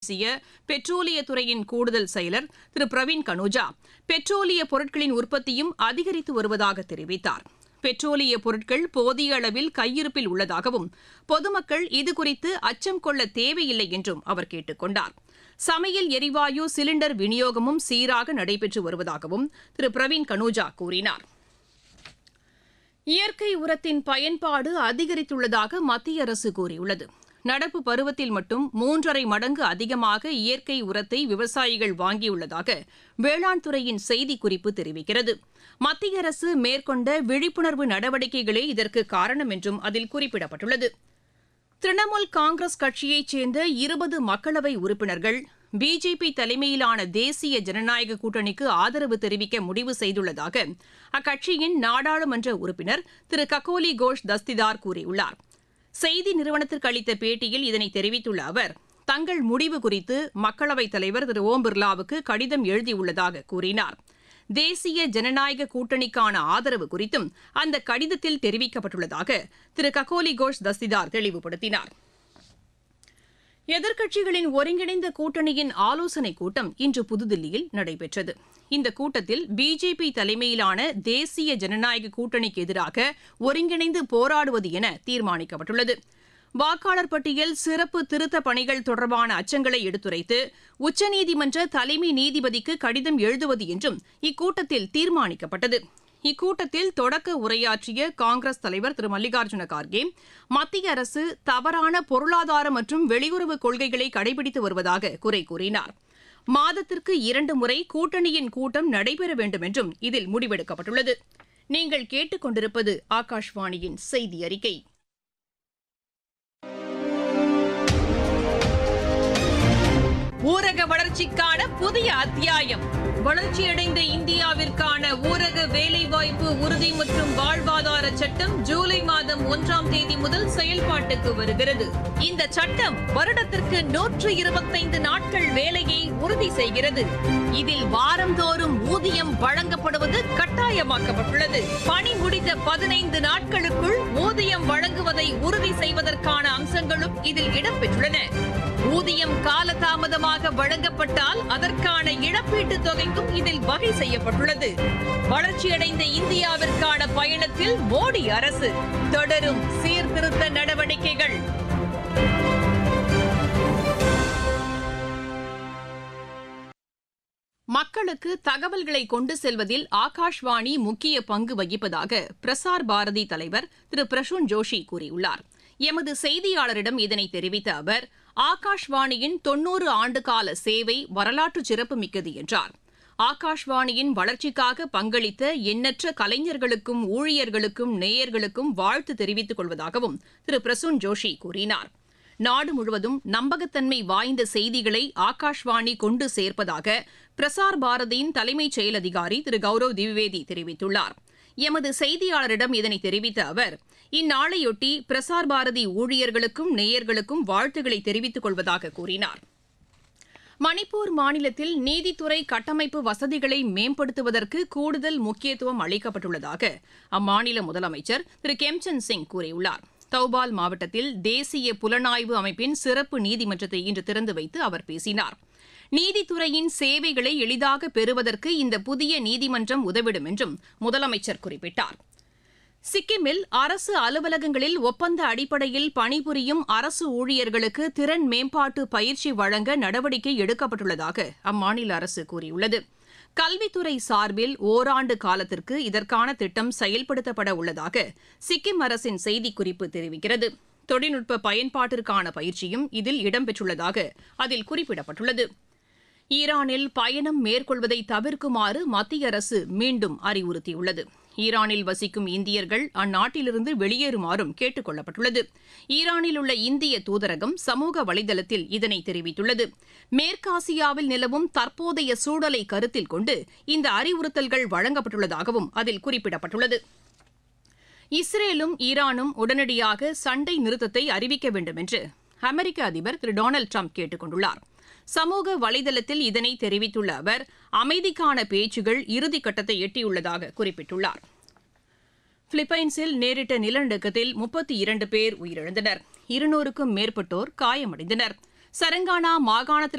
பேசிய பெட்ரோலியத்துறையின் கூடுதல் செயலர் திரு பிரவீன் கனோஜா, பெட்ரோலிய பொருட்களின் உற்பத்தியும் அதிகரித்து வருவதாக தெரிவித்தார். பெட்ரோலிய பொருட்கள் போதிய அளவில் கையிருப்பில் உள்ளதாகவும் பொதுமக்கள் இதுகுறித்து அச்சம் கொள்ள தேவையில்லை என்றும் அவர் கேட்டுக் கொண்டார். சமையல் எரிவாயு சிலிண்டர் விநியோகமும் சீராக நடைபெற்று வருவதாகவும் திரு பிரவீன் கனோஜா கூறினார். இயற்கை உரத்தின் பயன்பாடு அதிகரித்துள்ளதாக மத்திய அரசு கூறியுள்ளது. நடப்பு பருவத்தில் மட்டும் 3.5 மடங்கு அதிகமாக இயற்கை உரத்தை விவசாயிகள் வாங்கியுள்ளதாக வேளாண் துறையின் செய்திக்குறிப்பு தெரிவிக்கிறது. மத்திய அரசு மேற்கொண்ட விழிப்புணர்வு நடவடிக்கைகளே இதற்கு காரணம் என்றும் அதில் குறிப்பிடப்பட்டுள்ளது. திரிணாமுல் காங்கிரஸ் கட்சியைச் சேர்ந்த 20 மக்களவை உறுப்பினர்கள் பிஜேபி தலைமையிலான தேசிய ஜனநாயக கூட்டணிக்கு ஆதரவு தெரிவிக்க முடிவு செய்துள்ளதாக அக்கட்சியின் நாடாளுமன்ற உறுப்பினர் திரு ககோலி கோஷ் தஸ்திதார் கூறியுள்ளார். செய்தி நிறுவனத்திற்கு அளித்த பேட்டியில் இதனை தெரிவித்துள்ள அவர், தங்கள் முடிவு குறித்து மக்களவைத் தலைவர் திரு ஓம் பிர்லாவுக்கு கடிதம் எழுதியுள்ளதாக கூறினார். தேசிய ஜனநாயக கூட்டணிக்கான ஆதரவு குறித்தும் அந்த கடிதத்தில் தெரிவிக்கப்பட்டுள்ளதாக திரு ககோலி கோஷ் தஸ்திதார் தெளிவுபடுத்தினார். எதிர்க்கட்சிகளின் ஒருங்கிணைந்த கூட்டணியின் ஆலோசனைக் கூட்டம் இன்று புதுதில்லியில் நடைபெற்றது. இந்த கூட்டத்தில் பிஜேபி தலைமையிலான தேசிய ஜனநாயக கூட்டணிக்கு எதிராக ஒருங்கிணைந்து போராடுவது என தீர்மானிக்கப்பட்டுள்ளது. வாக்காளர் பட்டியல் சிறப்பு திருத்தப் பணிகள் தொடர்பான அச்சங்களை எடுத்துரைத்து உச்சநீதிமன்ற தலைமை நீதிபதிக்கு கடிதம் எழுதுவது என்றும் இக்கூட்டத்தில் தீர்மானிக்கப்பட்டது. இக்கூட்டத்தில் தொடக்க உரையாற்றிய காங்கிரஸ் தலைவர் திரு மல்லிகார்ஜுன கார்கே, மத்திய அரசு தவறான பொருளாதார மற்றும் வெளியுறவு கொள்கைகளை கடைபிடித்து வருவதாக குறை கூறினார். மாதத்திற்கு 2 முறை கூட்டணியின் கூட்டம் நடைபெற வேண்டும் என்றும் இதில் முடிவெடுக்கப்பட்டுள்ளது. நீங்கள் கேட்டுக்கொண்டிருப்பது ஆகாஷ்வாணியின் செய்தி அறிக்கை. ஊரக வளர்ச்சிக்கான புதிய அத்தியாயம். வளர்ச்சியடைந்த இந்தியாவிற்கான ஊரக வேலைவாய்ப்பு உறுதி மற்றும் வாழ்வாதார சட்டம் ஜூலை மாதம் 1ஆம் தேதி முதல் செயல்பாட்டுக்கு வருகிறது. இந்த சட்டம் வருடத்திற்கு 125 நாட்கள் வேலையை உறுதி செய்கிறது. இதில் வாரந்தோறும் ஊதியம் வழங்கப்படுவது கட்டாயமாக்கப்பட்டுள்ளது. பணி முடிந்த 15 நாட்களுக்குள் ஊதியம் வழங்குவதை உறுதி செய்வதற்கான அம்சங்களும் இதில் இடம்பெற்றுள்ளன. ஊதியம் காலதாமதமாக வழங்கப்பட்டால் அதற்கான இழப்பீட்டுத் தொகைக்கும் இதில் வகை செய்யப்பட்டுள்ளது. வளர்ச்சியடைந்த இந்தியாவிற்கான பயணத்தில் மோடி அரசு தொடரும் சீர்திருத்த நடவடிக்கைகள். மக்களுக்கு தகவல்களை கொண்டு செல்வதில் ஆகாஷ்வாணி முக்கிய பங்கு வகிப்பதாக பிரசார் பாரதி தலைவர் திரு பிரசூன் ஜோஷி கூறியுள்ளார். எமது செய்தியாளரிடம் இதனை தெரிவித்த அவர், ஆகாஷ்வாணியின் 90 ஆண்டுகால சேவை வரலாற்று சிறப்புமிக்கது என்றார். ஆகாஷ்வாணியின் வளர்ச்சிக்காக பங்களித்த எண்ணற்ற கலைஞர்களுக்கும் ஊழியர்களுக்கும் நேயர்களுக்கும் வாழ்த்து தெரிவித்துக் கொள்வதாகவும் திரு பிரசூன் ஜோஷி கூறினார். நாடு முழுவதும் நம்பகத்தன்மை வாய்ந்த செய்திகளை ஆகாஷ்வாணி கொண்டு சேர்ப்பதாக பிரசார் பாரதியின் தலைமைச் செயல் அதிகாரி திரு கௌரவ் திவிவேதி தெரிவித்துள்ளார். எமது செய்தியாளரிடம் இதனை தெரிவித்த அவர், இந்நாளையொட்டி பிரசார் பாரதி ஊழியர்களுக்கும் நேயர்களுக்கும் வாழ்த்துக்களை தெரிவித்துக் கொள்வதாக கூறினார். மணிப்பூர் மாநிலத்தில் நீதித்துறை கட்டமைப்பு வசதிகளை மேம்படுத்துவதற்கு கூடுதல் முக்கியத்துவம் அளிக்கப்பட்டுள்ளதாக அம்மாநில முதலமைச்சர் திரு கெம்சந்த் சிங் கூறியுள்ளார். தௌபால் மாவட்டத்தில் தேசிய புலனாய்வு அமைப்பின் சிறப்பு நீதிமன்றத்தை இன்று திறந்து வைத்து அவர் பேசினார். நீதித்துறையின் சேவைகளை எளிதாக பெறுவதற்கு இந்த புதிய நீதிமன்றம் உதவிடும் என்றும் முதலமைச்சர் குறிப்பிட்டார். சிக்கிமில் அரசு அலுவலகங்களில் ஒப்பந்த அடிப்படையில் பணிபுரியும் அரசு ஊழியர்களுக்கு திறன் மேம்பாட்டு பயிற்சி வழங்க நடவடிக்கை எடுக்கப்பட்டுள்ளதாக அம்மாநில அரசு கூறியுள்ளது. கல்வித்துறை சார்பில் ஓராண்டு காலத்திற்கு இதற்கான திட்டம் செயல்படுத்தப்பட உள்ளதாக சிக்கிம் அரசின் செய்திக்குறிப்பு தெரிவிக்கிறது. தொழில்நுட்ப பயன்பாட்டிற்கான பயிற்சியும் இதில் இடம்பெற்றுள்ளதாக அதில் குறிப்பிடப்பட்டுள்ளது. ஈரானில் பயணம் மேற்கொள்வதை தவிர்க்குமாறு மத்திய அரசு மீண்டும் அறிவுறுத்தியுள்ளது. ஈரானில் வசிக்கும் இந்தியர்கள் அந்நாட்டிலிருந்து வெளியேறுமாறும் கேட்டுக் கொள்ளப்பட்டுள்ளது. ஈரானில் உள்ள இந்திய தூதரகம் சமூக வலைதளத்தில் இதனை தெரிவித்துள்ளது. மேற்காசியாவில் நிலவும் தற்போதைய சூழலை கருத்தில் கொண்டு இந்த அறிவுறுத்தல்கள் வழங்கப்பட்டுள்ளதாகவும் அதில் குறிப்பிடப்பட்டுள்ளது. இஸ்ரேலும் ஈரானும் உடனடியாக சண்டை நிறுத்தத்தை அறிவிக்க வேண்டும் என்று அமெரிக்க அதிபர் திரு டொனால்டு டிரம்ப் கேட்டுக் கொண்டுள்ளார். சமூக வலைதளத்தில் இதனை தெரிவித்துள்ள அவர், அமைதிக்கான பேச்சுகள் இறுதிக்கட்டத்தை எட்டியுள்ளதாக குறிப்பிட்டுள்ளார். பிலிப்பைன்ஸில் நேரிட்ட நிலநடுக்கத்தில் 32 பேர் உயிரிழந்தனர். 200க்கும் மேற்பட்டோர் காயமடைந்தனர். சரங்கானா மாகாணத்திற்கு